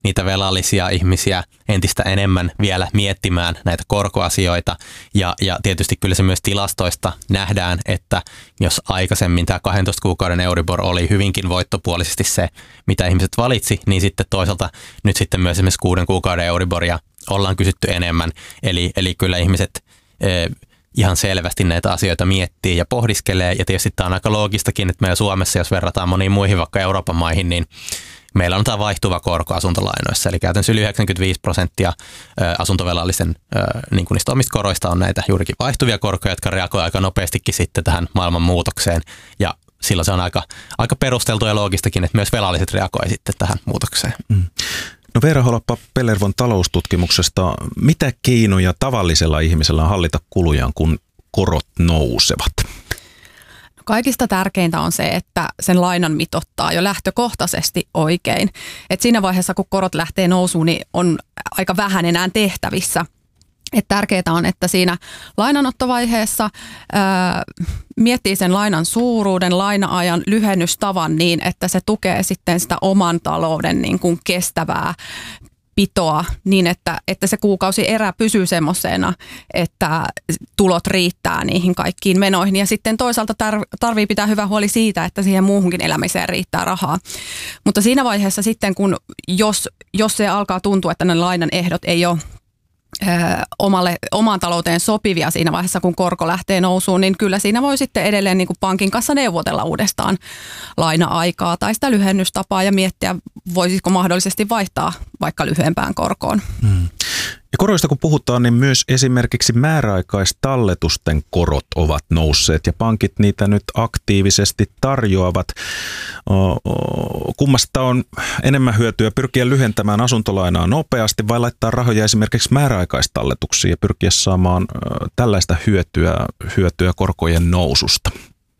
niitä velallisia ihmisiä entistä enemmän vielä miettimään näitä korkoasioita. Ja tietysti kyllä se myös tilastoista nähdään, että jos aikaisemmin tämä 12 kuukauden Euribor oli hyvinkin voittopuolisesti se, mitä ihmiset valitsi, niin sitten toisaalta nyt sitten myös esimerkiksi 6 kuukauden Euriboria ollaan kysytty enemmän. Eli kyllä ihmiset ihan selvästi näitä asioita miettii ja pohdiskelee. Ja tietysti tämä on aika loogistakin, että meillä Suomessa, jos verrataan moniin muihin vaikka Euroopan maihin, niin meillä on tämä vaihtuva korko asuntolainoissa. Eli käytännössä yli 95% asuntovelallisten niin kuin niistä omista koroista on näitä juurikin vaihtuvia korkoja, jotka reagoivat aika nopeastikin sitten tähän maailman muutokseen. Ja silloin se on aika perusteltu ja loogistakin, että myös velalliset reagoivat sitten tähän muutokseen. No Veera Holappa-Pellervon taloustutkimuksesta, mitä keinoja tavallisella ihmisellä on hallita kulujaan, kun korot nousevat? Kaikista tärkeintä on se, että sen lainan mitoittaa jo lähtökohtaisesti oikein. Et siinä vaiheessa, kun korot lähtee nousuun, niin on aika vähän enää tehtävissä. Et tärkeää on, että siinä lainanottovaiheessa miettii sen lainan suuruuden, laina-ajan lyhennystavan niin, että se tukee sitten sitä oman talouden niin kuin kestävää pitoa niin, että se kuukausierä pysyy semmoisena, että tulot riittää niihin kaikkiin menoihin. Ja sitten toisaalta tarvii pitää hyvä huoli siitä, että siihen muuhunkin elämiseen riittää rahaa. Mutta siinä vaiheessa sitten, jos se alkaa tuntua, että ne lainan ehdot ei ole omaan talouteen sopivia siinä vaiheessa, kun korko lähtee nousuun, niin kyllä siinä voi sitten edelleen niin kuin pankin kanssa neuvotella uudestaan laina-aikaa tai sitä lyhennystapaa ja miettiä, voisiko mahdollisesti vaihtaa vaikka lyhyempään korkoon. Ja koroista kun puhutaan, niin myös esimerkiksi määräaikaistalletusten korot ovat nousseet ja pankit niitä nyt aktiivisesti tarjoavat. Kummasta on enemmän hyötyä pyrkiä lyhentämään asuntolainaa nopeasti vai laittaa rahoja esimerkiksi määräaikaistalletuksiin ja pyrkiä saamaan tällaista hyötyä korkojen noususta?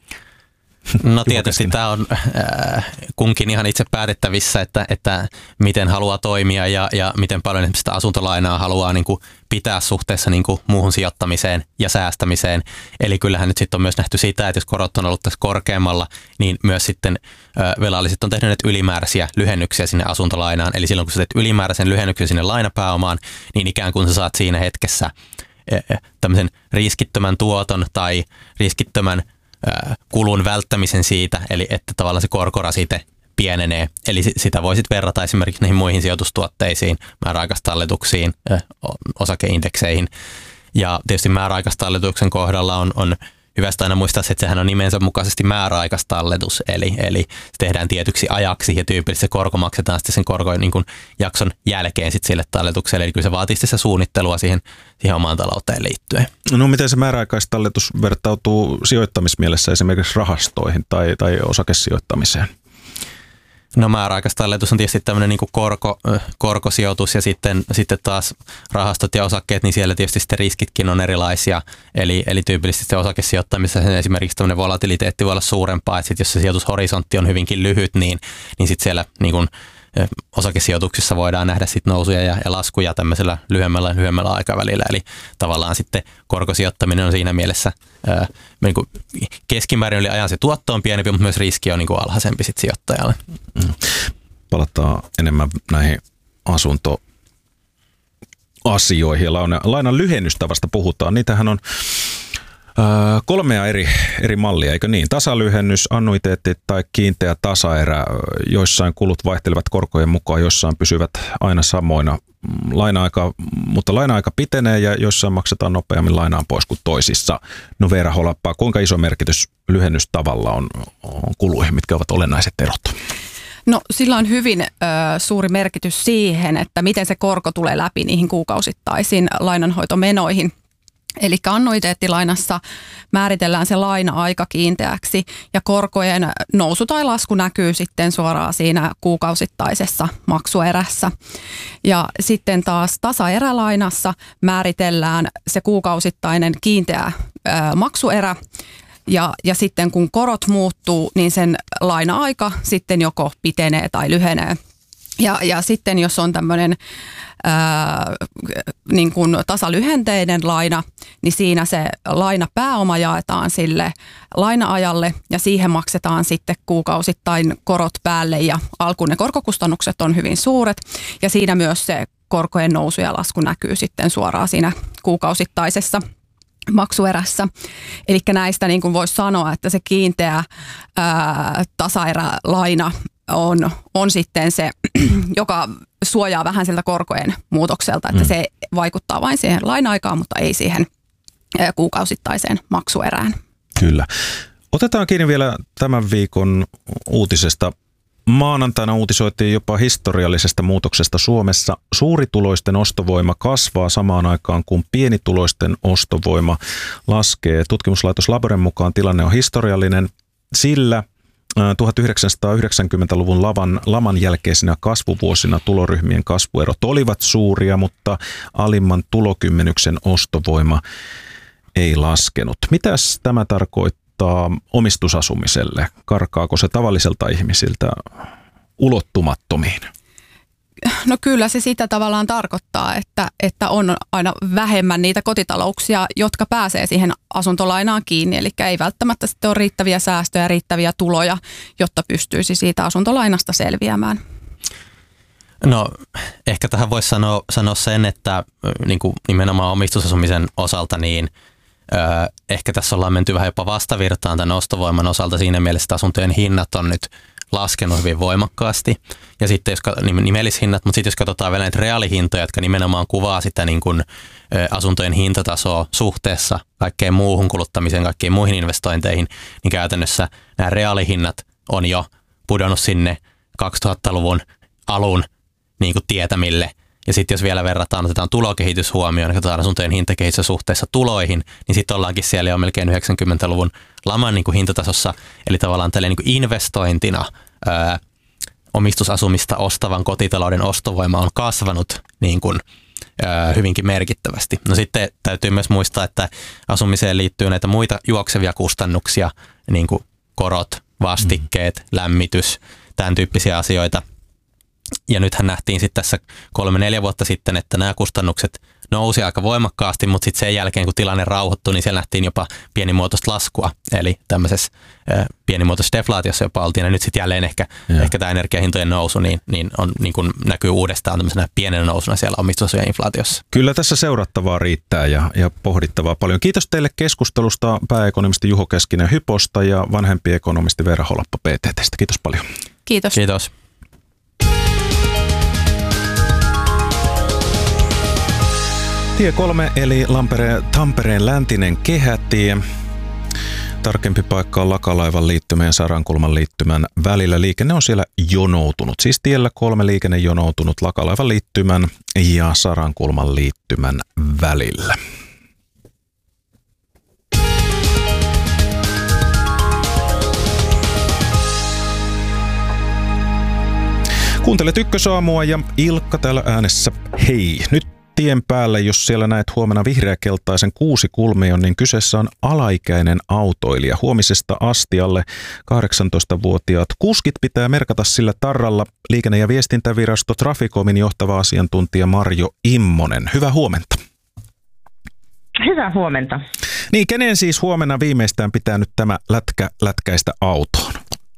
No tietysti tämä on kunkin ihan itse päätettävissä, että miten haluaa toimia ja miten paljon esimerkiksi sitä asuntolainaa haluaa niin kuin pitää suhteessa niin kuin muuhun sijoittamiseen ja säästämiseen. Eli kyllähän nyt sitten on myös nähty sitä, että jos korot on ollut tässä korkeammalla, niin myös sitten velalliset on tehneet näitä ylimääräisiä lyhennyksiä sinne asuntolainaan. Eli silloin kun sä teet ylimääräisen lyhennyksen sinne lainapääomaan, niin ikään kuin sä saat siinä hetkessä tämmöisen riskittömän tuoton tai riskittömän kulun välttämisen siitä, eli että tavallaan se korkorasite pienenee. Eli sitä voisit verrata esimerkiksi näihin muihin sijoitustuotteisiin, määräaikaistalletuksiin, osakeindekseihin. Ja tietysti määräaikaistalletuksen kohdalla on hyvästä aina muistaa, että sehän on nimensä mukaisesti määräaikaistalletus, eli se tehdään tietyksi ajaksi ja tyypillisesti se korko maksetaan sitten sen korkoin niin kuin jakson jälkeen sitten sille talletukselle. Eli kyllä se vaatii sitä suunnittelua siihen omaan talouteen liittyen. No miten se määräaikaistalletus vertautuu sijoittamismielessä esimerkiksi rahastoihin tai osakesijoittamiseen? No määräaikaistalletus on tietysti tämmöinen niin kuin korkosijoitus ja sitten taas rahastot ja osakkeet, niin siellä tietysti sitten riskitkin on erilaisia. Eli tyypillisesti se osakesijoittamisessa esimerkiksi tämmöinen volatiliteetti voi olla suurempaa, että sit jos se sijoitushorisontti on hyvinkin lyhyt, niin sitten siellä niin kuin osakesijoituksissa voidaan nähdä sitten nousuja ja laskuja tämmöisellä lyhyemmällä aikavälillä. Eli tavallaan sitten korkosijoittaminen on siinä mielessä niin kuin keskimäärin yli ajan se tuotto on pienempi, mutta myös riski on niin kuin alhaisempi sitten sijoittajalle. Palataan enemmän näihin asuntoasioihin ja lainan lyhennystavasta puhutaan. Niitähän on 3 eri mallia, eikö niin? Tasalyhennys, annuiteetti tai kiinteä tasaerä. Joissain kulut vaihtelevat korkojen mukaan, joissain pysyvät aina samoina. Mutta laina-aika pitenee ja joissain maksetaan nopeammin lainaan pois kuin toisissa. No Veera Holappa, kuinka iso merkitys lyhennystavalla on kuluihin? Mitkä ovat olennaiset erot? No sillä on hyvin suuri merkitys siihen, että miten se korko tulee läpi niihin kuukausittaisiin lainanhoitomenoihin. Eli annuiteettilainassa määritellään se laina-aika kiinteäksi ja korkojen nousu tai lasku näkyy sitten suoraan siinä kuukausittaisessa maksuerässä. Ja sitten taas tasaerälainassa määritellään se kuukausittainen kiinteä maksuerä ja sitten kun korot muuttuu, niin sen laina-aika sitten joko pitenee tai lyhenee. Ja sitten jos on tämmöinen niin kuin tasalyhenteinen laina, niin siinä se lainapääoma jaetaan sille laina-ajalle ja siihen maksetaan sitten kuukausittain korot päälle ja alkuun ne korkokustannukset on hyvin suuret ja siinä myös se korkojen nousu ja lasku näkyy sitten suoraan siinä kuukausittaisessa maksuerässä. Eli näistä niin kuin voisi sanoa, että se kiinteä tasaerälaina on sitten se, joka suojaa vähän siltä korkojen muutokselta, että se vaikuttaa vain siihen laina-aikaan, mutta ei siihen kuukausittaiseen maksuerään. Kyllä. Otetaan kiinni vielä tämän viikon uutisesta. Maanantaina uutisoitiin jopa historiallisesta muutoksesta Suomessa. Suurituloisten ostovoima kasvaa samaan aikaan, kun pienituloisten ostovoima laskee. Tutkimuslaitos Laboren mukaan tilanne on historiallinen, sillä 1990-luvun laman jälkeisinä kasvuvuosina tuloryhmien kasvuerot olivat suuria, mutta alimman tulokymmenyksen ostovoima ei laskenut. Mitäs tämä tarkoittaa omistusasumiselle? Karkaako se tavalliselta ihmisiltä ulottumattomiin? No kyllä se sitä tavallaan tarkoittaa, että on aina vähemmän niitä kotitalouksia, jotka pääsee siihen asuntolainaan kiinni. Eli ei välttämättä sitten ole riittäviä säästöjä, riittäviä tuloja, jotta pystyisi siitä asuntolainasta selviämään. No ehkä tähän voisi sanoa sen, että niin kuin nimenomaan omistusasumisen osalta niin ehkä tässä ollaan menty vähän jopa vastavirtaan tämän ostovoiman osalta siinä mielessä, että asuntojen hinnat on nyt laskenut hyvin voimakkaasti. Ja sitten jos nimellishinnat, mutta sitten jos katsotaan vielä näitä reaalihintoja, jotka nimenomaan kuvaa sitä niin kuin asuntojen hintatasoa suhteessa kaikkeen muuhun kuluttamiseen, kaikkiin muihin investointeihin, niin käytännössä nämä reaalihinnat on jo pudonnut sinne 2000-luvun alun niin kuin tietämille. Ja sitten jos vielä otetaan tulokehitys huomioon, katsotaan asuntojen hintakehitys suhteessa tuloihin, niin sitten ollaankin siellä jo melkein 90-luvun laman niin kuin hintatasossa. Eli tavallaan tällainen niin kuin investointina omistusasumista ostavan kotitalouden ostovoima on kasvanut niin kuin, hyvinkin merkittävästi. No sitten täytyy myös muistaa, että asumiseen liittyy näitä muita juoksevia kustannuksia, niin kuin korot, vastikkeet, lämmitys, tämän tyyppisiä asioita. Ja nythän nähtiin sitten tässä 3-4 vuotta sitten, että nämä kustannukset nousi aika voimakkaasti, mutta sitten sen jälkeen, kun tilanne rauhoittui, niin siellä nähtiin jopa pienimuotoista laskua. Eli tämmöisessä pienimuotoisessa deflaatiossa jopa oltiin. Ja nyt sitten jälleen ehkä tämä energiahintojen nousu niin on, niin kuin näkyy uudestaan tämmöisenä pienenä nousuna siellä omistusasujen inflaatiossa. Kyllä tässä seurattavaa riittää ja pohdittavaa paljon. Kiitos teille keskustelusta pääekonomisti Juho Keskinen Hyposta ja vanhempi ekonomisti Veera Holappa PTT:stä. Kiitos paljon. Kiitos. Kiitos. Tie 3 eli Tampereen läntinen kehätie. Tarkempi paikka on Lakalaivan liittymän ja Sarankulman liittymän välillä. Liikenne on siellä jonoutunut. Siis tiellä 3 liikenne jonoutunut Lakalaivan liittymän ja Sarankulman liittymän välillä. Kuuntelet Ykkösaamua ja Ilkka täällä äänessä. Hei, nyt tien päällä, jos siellä näet huomenna vihreäkeltaisen kuusikulmion, niin kyseessä on alaikäinen autoilija. Huomisesta asti alle 18-vuotiaat kuskit pitää merkata sillä tarralla. Liikenne- ja viestintävirasto Traficomin johtava asiantuntija Marjo Immonen. Hyvää huomenta. Hyvää huomenta. Niin, kenen siis huomenna viimeistään pitää nyt tämä lätkäistä autoon?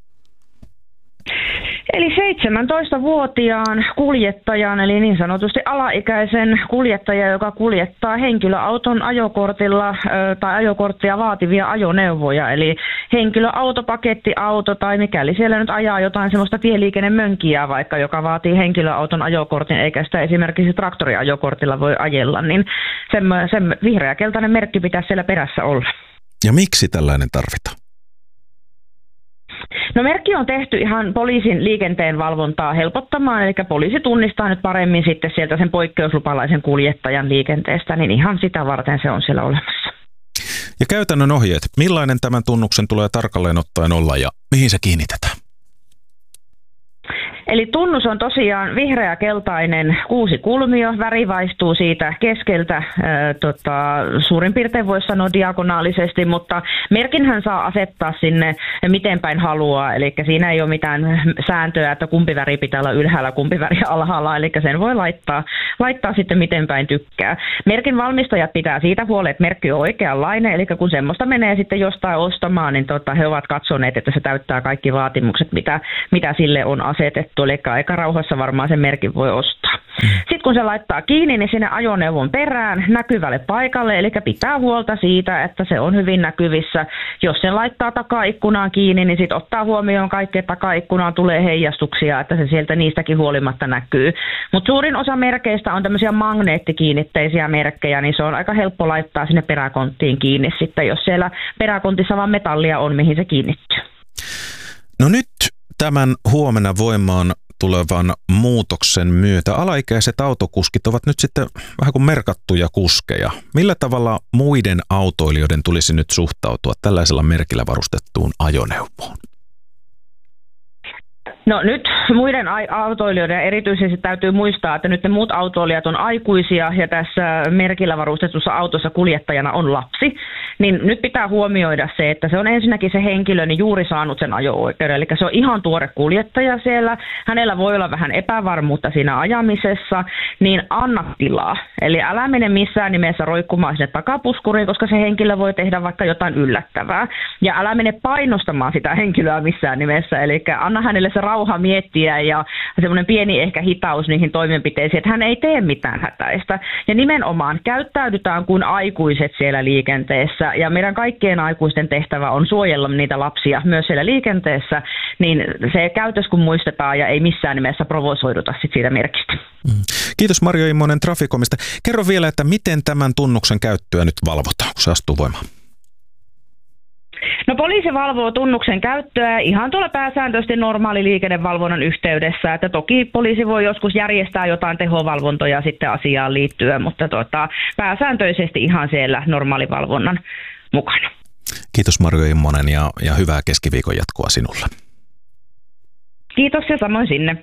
Eli 17-vuotiaan kuljettajan, eli niin sanotusti alaikäisen kuljettaja, joka kuljettaa henkilöauton ajokortilla tai ajokorttia vaativia ajoneuvoja. Eli henkilöauto, pakettiauto tai mikäli siellä nyt ajaa jotain semmoista tieliikennemönkiä vaikka, joka vaatii henkilöauton ajokortin, eikä sitä esimerkiksi traktoriajokortilla voi ajella, niin sen vihreäkeltainen merkki pitäisi siellä perässä olla. Ja miksi tällainen tarvitaan? No merkki on tehty ihan poliisin liikenteen valvontaa helpottamaan, eli poliisi tunnistaa nyt paremmin sitten sieltä sen poikkeuslupalaisen kuljettajan liikenteestä, niin ihan sitä varten se on siellä olemassa. Ja käytännön ohjeet, millainen tämän tunnuksen tulee tarkalleen ottaen olla ja mihin se kiinnitetään? Eli tunnus on tosiaan vihreä-keltainen 6 kulmio, väri vaihtuu siitä keskeltä, suurin piirtein voisi sanoa diagonaalisesti, mutta merkinhän saa asettaa sinne miten päin haluaa, eli siinä ei ole mitään sääntöä, että kumpi väri pitää olla ylhäällä, kumpi väri alhaalla, eli sen voi laittaa sitten miten päin tykkää. Merkin valmistajat pitää siitä huolen, että merkki on oikeanlainen, eli kun semmoista menee sitten jostain ostamaan, niin he ovat katsoneet, että se täyttää kaikki vaatimukset, mitä sille on asetettu, eli aika rauhassa varmaan sen merkin voi ostaa. Sitten kun se laittaa kiinni, niin sinne ajoneuvon perään näkyvälle paikalle, eli pitää huolta siitä, että se on hyvin näkyvissä. Jos sen laittaa takaikkunaan kiinni, niin sitten ottaa huomioon kaikki, että takaikkunaan tulee heijastuksia, että se sieltä niistäkin huolimatta näkyy. Mutta suurin osa merkeistä on tämmöisiä magneettikiinnitteisiä merkkejä, niin se on aika helppo laittaa sinne peräkonttiin kiinni sitten, jos siellä peräkontissa vaan metallia on, mihin se kiinnittyy. No nyt tämän huomenna voimaan tulevan muutoksen myötä alaikäiset autokuskit ovat nyt sitten vähän kuin merkattuja kuskeja. Millä tavalla muiden autoilijoiden tulisi nyt suhtautua tällaisella merkillä varustettuun ajoneuvoon? No nyt muiden autoilijoiden erityisesti täytyy muistaa, että nyt ne muut autoilijat on aikuisia ja tässä merkillä varustetussa autossa kuljettajana on lapsi. Niin nyt pitää huomioida se, että se on ensinnäkin se henkilö niin juuri saanut sen ajo-oikeuden. Eli se on ihan tuore kuljettaja siellä. Hänellä voi olla vähän epävarmuutta siinä ajamisessa, niin anna tilaa. Eli älä mene missään nimessä roikkumaan sinne takapuskuriin, koska se henkilö voi tehdä vaikka jotain yllättävää. Ja älä mene painostamaan sitä henkilöä missään nimessä. Eli anna hänelle se rauha miettiä ja semmoinen pieni ehkä hitaus niihin toimenpiteisiin, että hän ei tee mitään hätäistä. Ja nimenomaan käyttäydytään kuin aikuiset siellä liikenteessä. Ja meidän kaikkien aikuisten tehtävä on suojella niitä lapsia myös siellä liikenteessä, niin se käytös kun muistetaan ja ei missään nimessä provosoiduta sit siitä merkistä. Kiitos Marjo Immonen Traficomista. Kerro vielä, että miten tämän tunnuksen käyttöä nyt valvotaan, kun se astuu voimaan? No poliisi valvoo tunnuksen käyttöä ihan tuolla pääsääntöisesti normaali liikennevalvonnan yhteydessä, että toki poliisi voi joskus järjestää jotain tehovalvontoja sitten asiaan liittyen, mutta pääsääntöisesti ihan siellä normaalivalvonnan mukana. Kiitos Marjo Immonen ja hyvää keskiviikon jatkoa sinulle. Kiitos ja samoin sinne.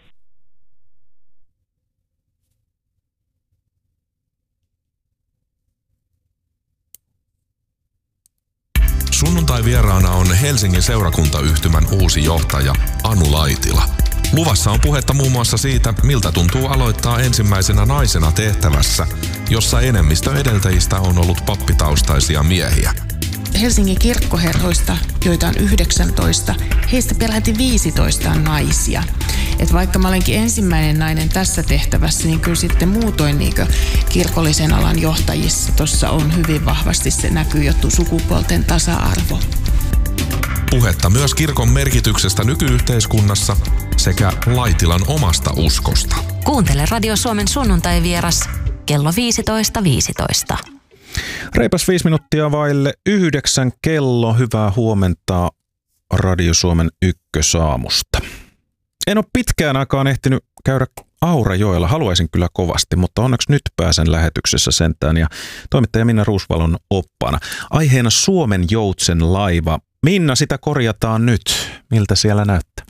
Sunnuntai vieraana on Helsingin seurakuntayhtymän uusi johtaja Anu Laitila. Luvassa on puhetta muun muassa siitä, miltä tuntuu aloittaa ensimmäisenä naisena tehtävässä, jossa enemmistö edeltäjistä on ollut pappitaustaisia miehiä. Helsingin kirkkoherroista, joita on 19, heistä peräti 15 on naisia. Et vaikka mä olenkin ensimmäinen nainen tässä tehtävässä, niin kyllä sitten muutoin niin kirkollisen alan johtajissa tuossa on hyvin vahvasti se näkyy jo sukupuolten tasa-arvo. Puhetta myös kirkon merkityksestä nykyyhteiskunnassa sekä Laitilan omasta uskosta. Kuuntele Radio Suomen sunnuntai-vieras kello 15.15. Reipas 5 minuuttia vaille 9 kello. Hyvää huomenta Radio Suomen ykkösaamusta. En ole pitkään aikaan ehtinyt käydä Aurajoella. Haluaisin kyllä kovasti, mutta onneksi nyt pääsen lähetyksessä sentään ja toimittaja Minna Ruusvalon oppaana. Aiheena Suomen joutsen laiva. Minna, sitä korjataan nyt. Miltä siellä näyttää?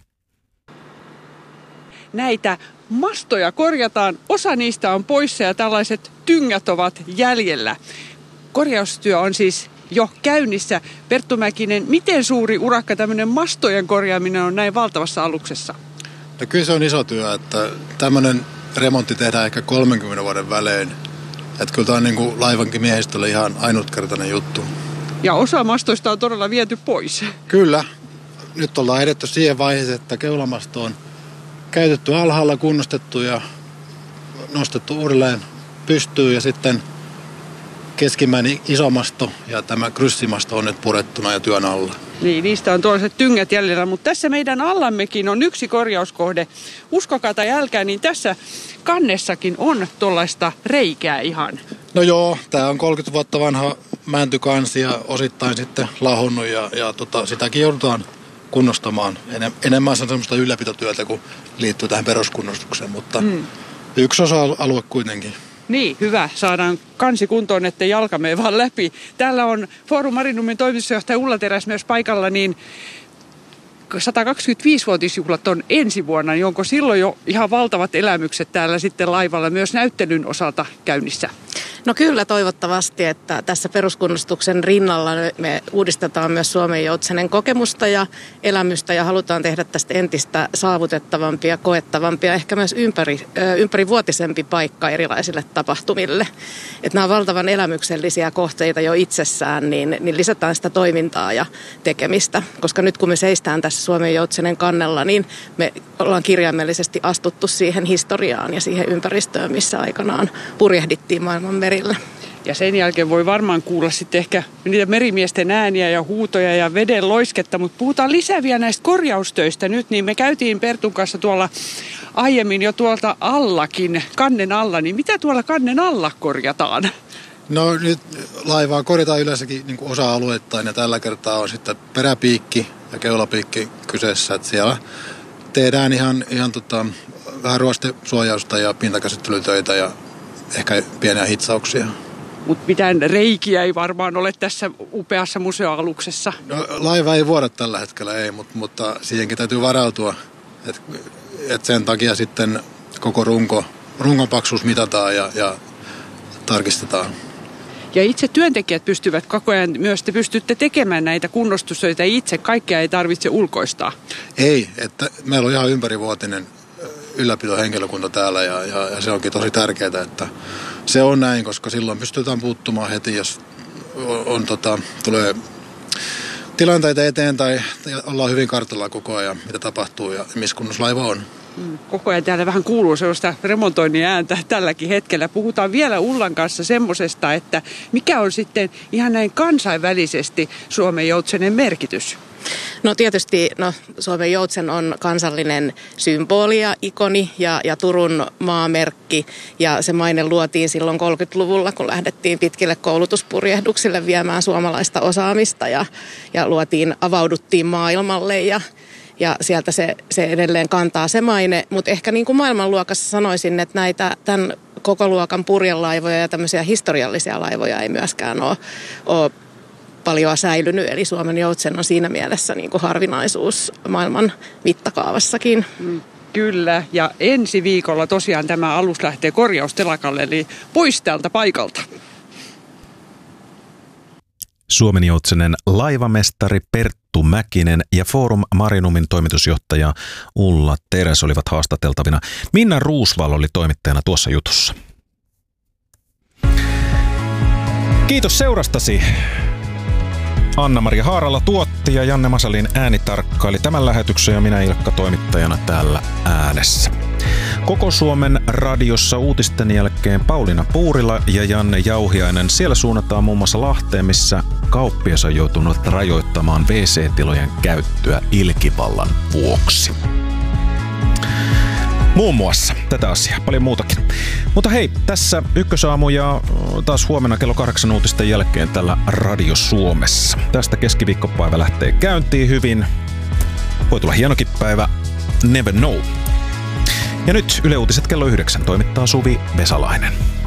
Näitä mastoja korjataan. Osa niistä on poissa ja tällaiset tyngät ovat jäljellä. Korjaustyö on siis jo käynnissä. Perttu Mäkinen, miten suuri urakka tämmöinen mastojen korjaaminen on näin valtavassa aluksessa? No kyllä se on iso työ, että tämmöinen remontti tehdään ehkä 30 vuoden välein. Että kyllä tämä on niin kuin laivankin miehistölle ihan ainutkertainen juttu. Ja osa mastoista on todella viety pois. Kyllä. Nyt ollaan edetty siihen vaiheeseen, että keulamasto on käytetty alhaalla, kunnostettu ja nostettu uudelleen pystyyn ja sitten keskimmäinen isomasto ja tämä kryssimasto on nyt purettuna ja työn alla. Niin, niistä on tuollaiset tyngät jäljellä, mutta tässä meidän allammekin on yksi korjauskohde. Uskokaa tai älkää, niin tässä kannessakin on tuollaista reikää ihan. No joo, tämä on 30 vuotta vanha mäntykansi ja osittain sitten lahonnut ja sitäkin joudutaan kunnostamaan. Enemmän se on semmoista ylläpitotyötä, kun liittyy tähän peruskunnostukseen, mutta yksi osa-alue kuitenkin. Niin, hyvä. Saadaan kansi kuntoon, ettei jalka mene vaan läpi. Täällä on Forum Marinummin toimitusjohtaja Ulla Teräs myös paikalla, niin 125-vuotisjuhlat on ensi vuonna, niin onko silloin jo ihan valtavat elämykset täällä sitten laivalla myös näyttelyn osalta käynnissä? No kyllä toivottavasti, että tässä peruskunnostuksen rinnalla me uudistetaan myös Suomen Joutsenen kokemusta ja elämystä ja halutaan tehdä tästä entistä saavutettavampia, koettavampia, ehkä myös ympärivuotisempi paikka erilaisille tapahtumille. Että nämä on valtavan elämyksellisiä kohteita jo itsessään, niin lisätään sitä toimintaa ja tekemistä. Koska nyt kun me seistään tässä Suomen Joutsenen kannella, niin me ollaan kirjaimellisesti astuttu siihen historiaan ja siihen ympäristöön, missä aikanaan purjehdittiin maailman merillä. Ja sen jälkeen voi varmaan kuulla sitten ehkä niitä merimiesten ääniä ja huutoja ja veden loisketta, mutta puhutaan lisää vielä näistä korjaustöistä nyt, niin me käytiin Pertun kanssa tuolla aiemmin jo tuolta allakin, kannen alla, niin mitä tuolla kannen alla korjataan? No nyt laivaa korjataan yleensäkin niin kuin osa-alueittain ja tällä kertaa on sitten peräpiikki ja keulapiikki kyseessä, että siellä tehdään ihan vähän ruostesuojausta ja pintakäsittelytöitä ja ehkä pieniä hitsauksia. Mutta mitään reikiä ei varmaan ole tässä upeassa museoaluksessa. No, laiva ei vuoda tällä hetkellä, ei, mutta siihenkin täytyy varautua. Et sen takia sitten koko rungon paksuus mitataan ja tarkistetaan. Ja itse työntekijät pystyvät koko ajan myös, te pystytte tekemään näitä kunnostustöitä itse, kaikkea ei tarvitse ulkoistaa. Ei, että meillä on ihan ympärivuotinen ylläpitohenkilökunta täällä ja se onkin tosi tärkeää, että se on näin, koska silloin pystytään puuttumaan heti, jos tulee tilanteita eteen tai ollaan hyvin kartalla koko ajan, mitä tapahtuu ja missä kunnossa laiva on. Koko ajan täällä vähän kuuluu sellaista remontoinnin ääntä tälläkin hetkellä. Puhutaan vielä Ullan kanssa semmosesta, että mikä on sitten ihan näin kansainvälisesti Suomen Joutsenen merkitys? No tietysti Suomen Joutsen on kansallinen symboli ja ikoni ja Turun maamerkki. Ja se maine luotiin silloin 30-luvulla, kun lähdettiin pitkille koulutuspurjehduksille viemään suomalaista osaamista ja avauduttiin maailmalle ja sieltä se edelleen kantaa se maine. Mutta ehkä niin kuin maailmanluokassa sanoisin, että näitä tämän koko luokan purjelaivoja ja tämmöisiä historiallisia laivoja ei myöskään ole paljon säilynyt, eli Suomen Joutsen on siinä mielessä niin kuin harvinaisuus maailman mittakaavassakin. Kyllä, ja ensi viikolla tosiaan tämä alus lähtee korjaustelakalle, eli pois tältä paikalta. Suomen Joutsenen laivamestari Perttu Mäkinen ja Forum Marinumin toimitusjohtaja Ulla Teräs olivat haastateltavina. Minna Ruusval oli toimittajana tuossa jutussa. Kiitos seurastasi. Anna-Maria Haarala tuotti ja Janne Masalin äänitarkkaili tämän lähetyksen ja minä Ilkka toimittajana täällä äänessä. Koko Suomen radiossa uutisten jälkeen Pauliina Puurila ja Janne Jauhiainen. Siellä suunnataan muun muassa Lahteen, missä kauppias on joutunut rajoittamaan WC-tilojen käyttöä ilkivallan vuoksi. Muun muassa tätä asiaa, paljon muutakin. Mutta hei, tässä Ykkösaamu ja taas huomenna kello 8 uutisten jälkeen tällä Radio Suomessa. Tästä keskiviikkopäivä lähtee käyntiin hyvin. Voi tulla hienokin päivä, never know. Ja nyt Yle Uutiset kello 9 toimittaa Suvi Vesalainen.